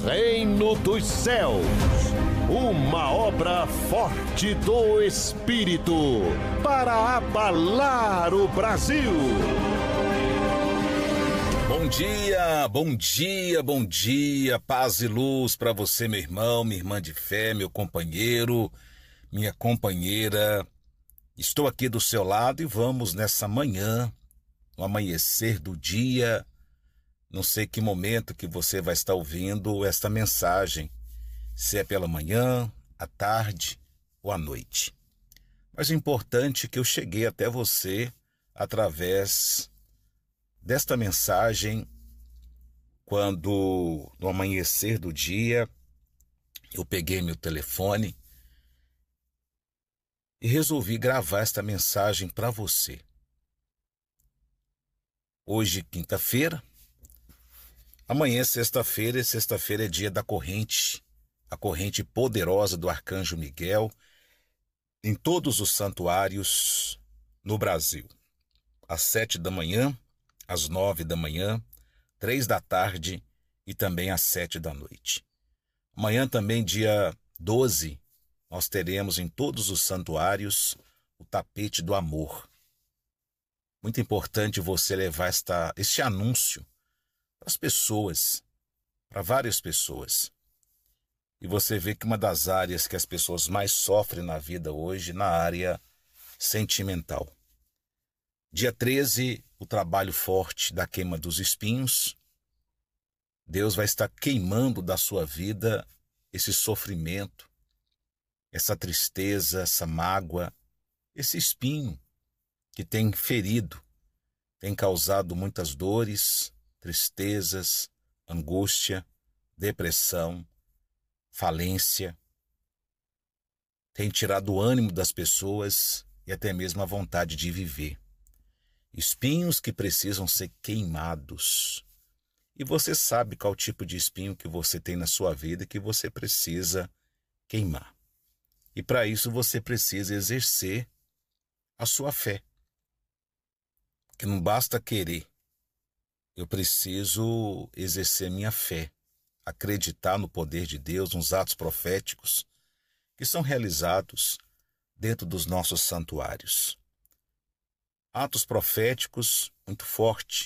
Reino dos Céus, uma obra forte do Espírito para abalar o Brasil. Bom dia, bom dia, bom dia, paz e luz para você, meu irmão, minha irmã de fé, meu companheiro, minha companheira. Estou aqui do seu lado e vamos nessa manhã, no amanhecer do dia. Não sei que momento que você vai estar ouvindo esta mensagem, se é pela manhã, à tarde ou à noite. Mas o importante é que eu cheguei até você através desta mensagem, quando no amanhecer do dia eu peguei meu telefone e resolvi gravar esta mensagem para você. Hoje, quinta-feira, amanhã, sexta-feira, e sexta-feira é dia da corrente, a corrente poderosa do Arcanjo Miguel, em todos os santuários no Brasil. Às 7 da manhã, às 9 da manhã, 3 da tarde e também às 7 da noite. Amanhã também, dia 12, nós teremos em todos os santuários o tapete do amor. Muito importante você levar este anúncio para as pessoas, para várias pessoas. E você vê que uma das áreas que as pessoas mais sofrem na vida hoje, na área sentimental. Dia 13, o trabalho forte da queima dos espinhos. Deus vai estar queimando da sua vida esse sofrimento, essa tristeza, essa mágoa, esse espinho que tem ferido, tem causado muitas dores, tristezas, angústia, depressão, falência, tem tirado o ânimo das pessoas e até mesmo a vontade de viver. Espinhos que precisam ser queimados. E você sabe qual tipo de espinho que você tem na sua vida que você precisa queimar. E para isso você precisa exercer a sua fé. Que não basta querer. Eu preciso exercer minha fé, acreditar no poder de Deus, nos atos proféticos que são realizados dentro dos nossos santuários. Atos proféticos muito forte.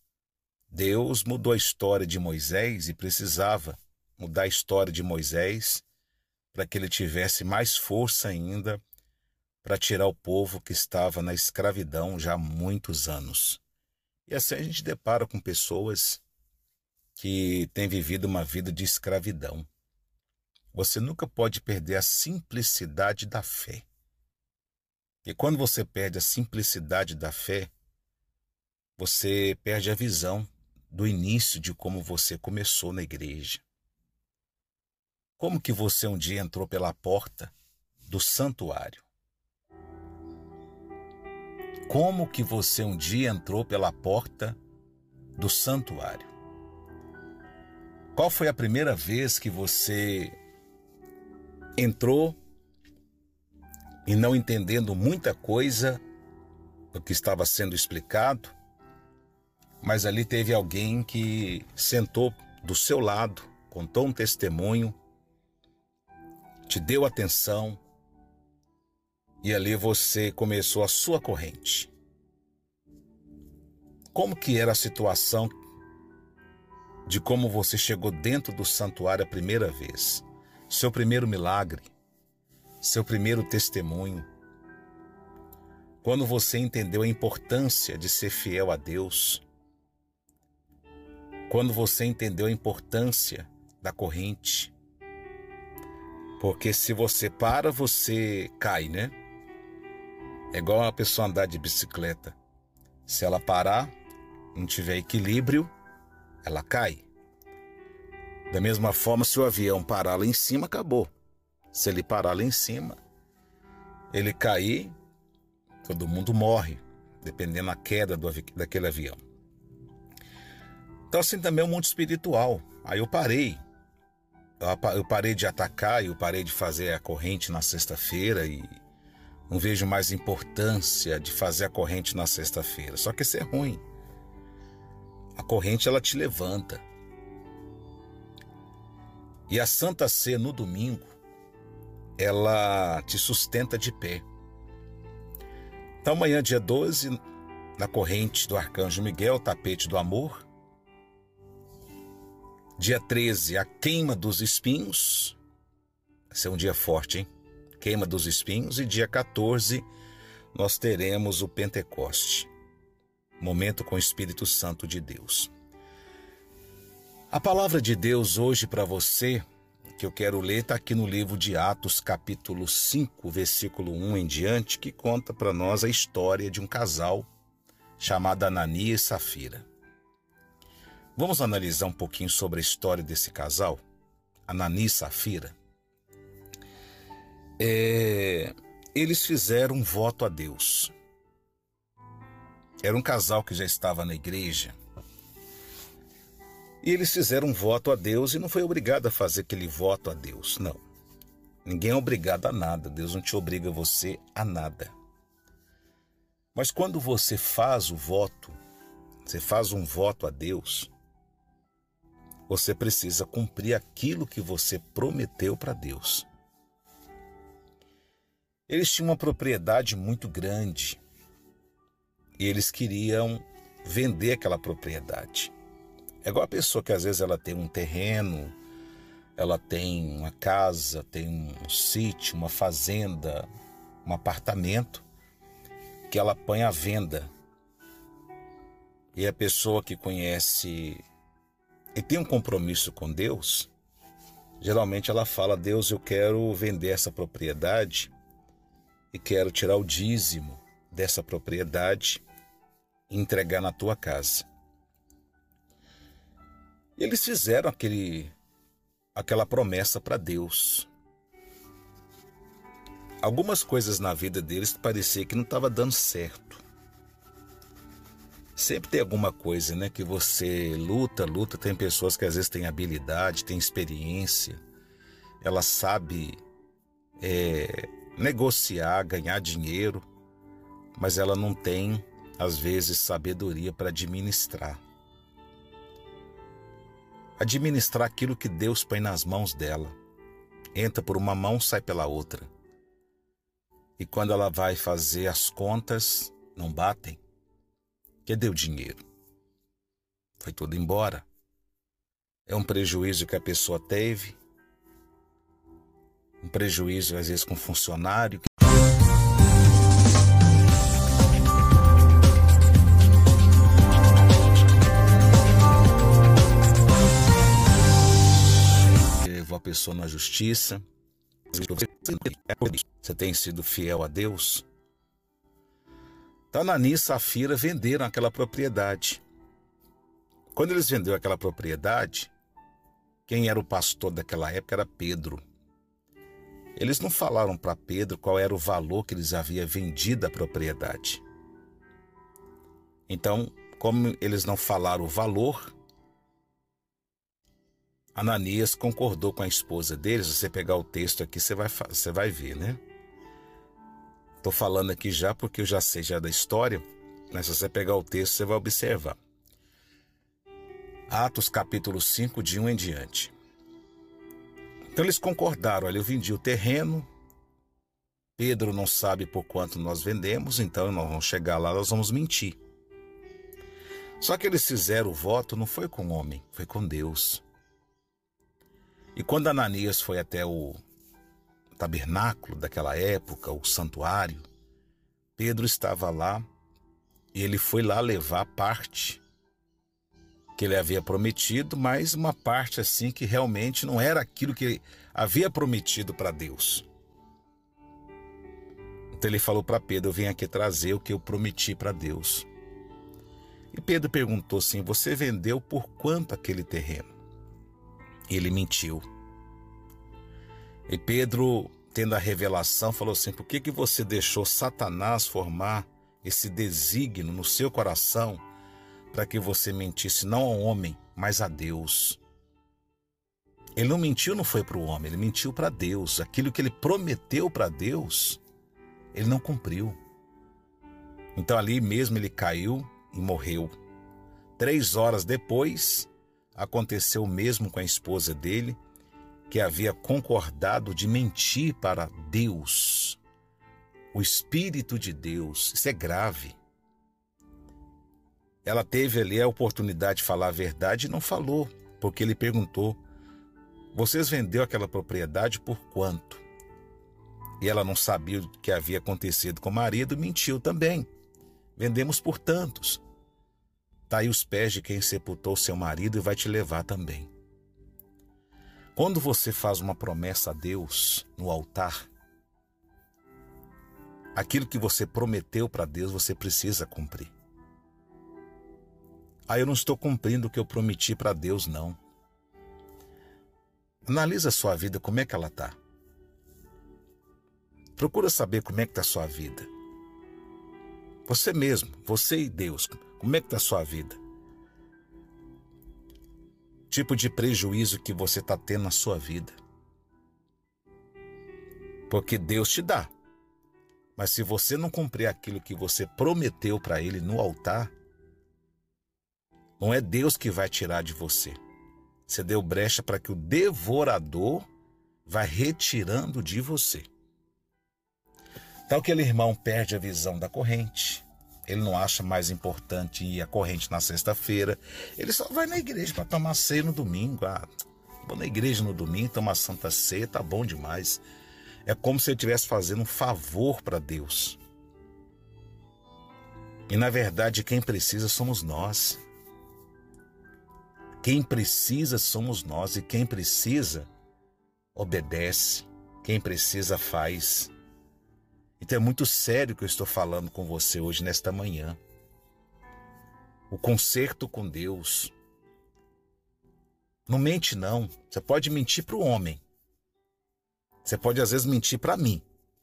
Deus mudou a história de Moisés e precisava mudar a história de Moisés para que ele tivesse mais força ainda para tirar o povo que estava na escravidão já há muitos anos. E assim a gente depara com pessoas que têm vivido uma vida de escravidão. Você nunca pode perder a simplicidade da fé. E quando você perde a simplicidade da fé, você perde a visão do início de como você começou na igreja. Como que você um dia entrou pela porta do santuário? Como que você um dia entrou pela porta do santuário? Qual foi a primeira vez que você entrou e não entendendo muita coisa do que estava sendo explicado, mas ali teve alguém que sentou do seu lado, contou um testemunho, te deu atenção, e ali você começou a sua corrente. Como que era a situação de como você chegou dentro do santuário a primeira vez? Seu primeiro milagre, seu primeiro testemunho. Quando você entendeu a importância de ser fiel a Deus. Quando você entendeu a importância da corrente. Porque se você para, você cai, né? É igual a pessoa andar de bicicleta. Se ela parar, não tiver equilíbrio, ela cai. Da mesma forma, se o avião parar lá em cima, acabou. Se ele parar lá em cima, ele cair, todo mundo morre, dependendo da queda daquele avião. Então assim também é o mundo espiritual. Aí eu parei. Eu parei de atacar, eu parei de fazer a corrente na sexta-feira e não vejo mais importância de fazer a corrente na sexta-feira. Só que isso é ruim. A corrente, ela te levanta. E a Santa Ceia no domingo, ela te sustenta de pé. Então amanhã, dia 12, na corrente do Arcanjo Miguel, tapete do amor. Dia 13, a queima dos espinhos. Vai ser um dia forte, hein? Queima dos espinhos. E dia 14, nós teremos o Pentecoste. Momento com o Espírito Santo de Deus. A palavra de Deus hoje para você, que eu quero ler, está aqui no livro de Atos, capítulo 5, versículo 1 em diante, que conta para nós a história de um casal chamado Ananias e Safira. Vamos analisar um pouquinho sobre a história desse casal, Ananias e Safira. Eles fizeram um voto a Deus. Era um casal que já estava na igreja. E eles fizeram um voto a Deus e não foi obrigado a fazer aquele voto a Deus, não. Ninguém é obrigado a nada, Deus não te obriga você a nada. Mas quando você faz o voto, você faz um voto a Deus, você precisa cumprir aquilo que você prometeu para Deus. Eles tinham uma propriedade muito grande e eles queriam vender aquela propriedade. É igual a pessoa que às vezes ela tem um terreno, ela tem uma casa, tem um sítio, uma fazenda, um apartamento que ela põe à venda. E a pessoa que conhece e tem um compromisso com Deus, geralmente ela fala: Deus, eu quero vender essa propriedade e quero tirar o dízimo dessa propriedade e entregar na tua casa. Eles fizeram aquela promessa para Deus. Algumas coisas na vida deles parecia que não estava dando certo. Sempre tem alguma coisa, né, que você luta. Tem pessoas que às vezes têm habilidade, têm experiência. Ela sabe negociar, ganhar dinheiro, mas ela não tem, às vezes, sabedoria para administrar. Administrar aquilo que Deus põe nas mãos dela. Entra por uma mão, sai pela outra. E quando ela vai fazer as contas, não batem. Cadê o dinheiro? Foi tudo embora. É um prejuízo que a pessoa teve. Um prejuízo, às vezes, com funcionário. Levou a pessoa na justiça. Você tem sido fiel a Deus? Então, Ananias e Safira venderam aquela propriedade. Quando eles venderam aquela propriedade, quem era o pastor daquela época era Pedro. Eles não falaram para Pedro qual era o valor que eles haviam vendido a propriedade. Então, como eles não falaram o valor, Ananias concordou com a esposa deles. Se você pegar o texto aqui, você vai ver, né? Estou falando aqui já porque eu já sei já da história, mas se você pegar o texto, você vai observar. Atos capítulo 5, de 1 em diante. Então eles concordaram: olha, eu vendi o terreno, Pedro não sabe por quanto nós vendemos, então nós vamos chegar lá, nós vamos mentir. Só que eles fizeram o voto, não foi com o homem, foi com Deus. E quando Ananias foi até o tabernáculo daquela época, o santuário, Pedro estava lá e ele foi lá levar a parte que ele havia prometido, mas uma parte assim que realmente não era aquilo que ele havia prometido para Deus. Então ele falou para Pedro: eu vim aqui trazer o que eu prometi para Deus. E Pedro perguntou assim: você vendeu por quanto aquele terreno? E ele mentiu. E Pedro, tendo a revelação, falou assim: por que você deixou Satanás formar esse desígnio no seu coração para que você mentisse não ao homem, mas a Deus? Ele não mentiu, não foi para o homem, ele mentiu para Deus. Aquilo que ele prometeu para Deus, ele não cumpriu. Então ali mesmo ele caiu e morreu. 3 horas depois, aconteceu o mesmo com a esposa dele. que havia concordado de mentir para Deus, o Espírito de Deus. Isso é grave. Ela teve ali a oportunidade de falar a verdade e não falou, porque ele perguntou: vocês venderam aquela propriedade por quanto? E ela não sabia o que havia acontecido com o marido, mentiu também. Vendemos por tantos. Está aí os pés de quem sepultou seu marido e vai te levar também. Quando você faz uma promessa a Deus no altar, aquilo que você prometeu para Deus, você precisa cumprir. Eu não estou cumprindo o que eu prometi para Deus, não. Analisa a sua vida, como é que ela está. Procura saber como é que está a sua vida. Você mesmo, você e Deus, como é que está a sua vida? Tipo de prejuízo que você está tendo na sua vida. Porque Deus te dá. Mas se você não cumprir aquilo que você prometeu para Ele no altar, não é Deus que vai tirar de você. Você deu brecha para que o devorador vá retirando de você. Então aquele irmão perde a visão da corrente. Ele não acha mais importante ir à corrente na sexta-feira. Ele só vai na igreja para tomar ceia no domingo. Vou na igreja no domingo, tomar santa ceia, tá bom demais. É como se ele estivesse fazendo um favor para Deus. E na verdade quem precisa somos nós. Quem precisa somos nós, e quem precisa obedece, quem precisa faz. Então é muito sério que eu estou falando com você hoje, nesta manhã. O conserto com Deus. Não mente não, você pode mentir para o homem. Você pode às vezes mentir para mim.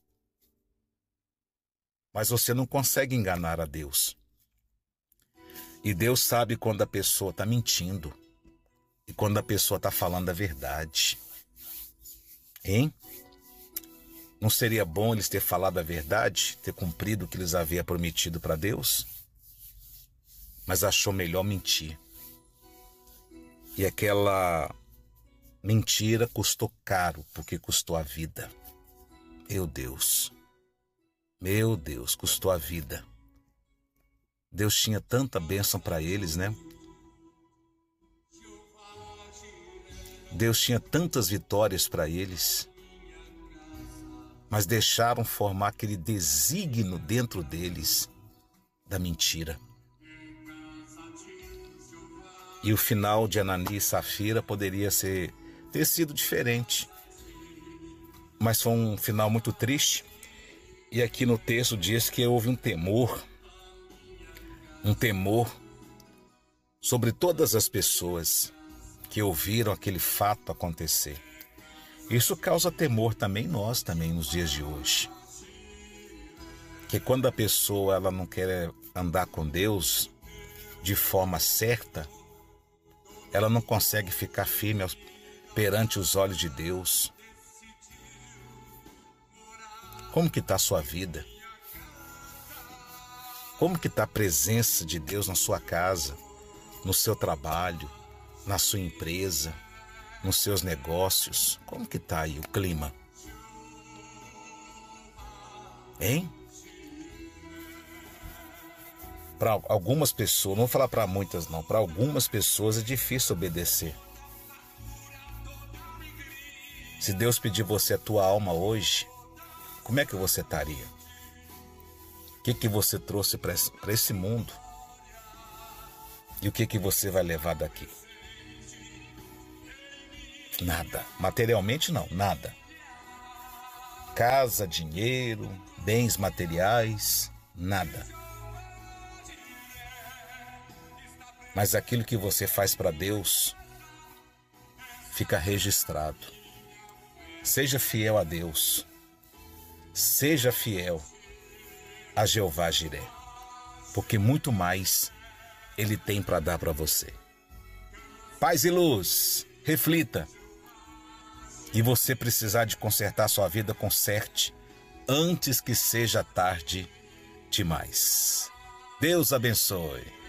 Mas você não consegue enganar a Deus. E Deus sabe quando a pessoa está mentindo. E quando a pessoa está falando a verdade. Hein? Não seria bom eles ter falado a verdade? Ter cumprido o que eles haviam prometido para Deus? Mas achou melhor mentir. E aquela mentira custou caro, porque custou a vida. Meu Deus, custou a vida. Deus tinha tanta bênção para eles, né? Deus tinha tantas vitórias para eles, mas deixaram formar aquele desígnio dentro deles da mentira. E o final de Ananias e Safira poderia ter sido diferente, mas foi um final muito triste. E aqui no texto diz que houve um temor sobre todas as pessoas que ouviram aquele fato acontecer. Isso causa temor também nós, também nos dias de hoje. Que quando a pessoa ela não quer andar com Deus de forma certa, ela não consegue ficar firme perante os olhos de Deus. Como que está a sua vida? Como que está a presença de Deus na sua casa, no seu trabalho, na sua empresa, nos seus negócios? Como que está aí o clima? Hein? Para algumas pessoas, não vou falar para muitas não, para algumas pessoas é difícil obedecer. Se Deus pedir você a tua alma hoje, como é que você estaria? O que você trouxe para esse mundo? E o que você vai levar daqui? Nada. Materialmente não, nada. Casa, dinheiro, bens materiais, nada. Mas aquilo que você faz para Deus fica registrado. Seja fiel a Deus. Seja fiel a Jeová Jiré, porque muito mais Ele tem para dar para você. Paz e luz, reflita. E você precisar de consertar sua vida, conserte antes que seja tarde demais. Deus abençoe.